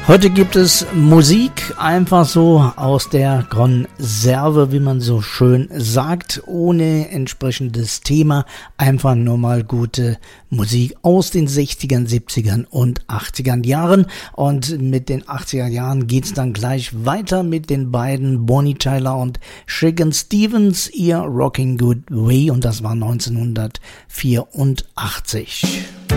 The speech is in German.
Heute gibt es Musik einfach so aus der Konserve, wie man so schön sagt, ohne entsprechendes Thema. Einfach nur mal gute Musik aus den 60ern, 70ern und 80ern Jahren. Und mit den 80er Jahren geht's dann gleich weiter mit den beiden Bonnie Tyler und Shakin' Stevens, ihr Rockin' Good Way. Und das war 1984.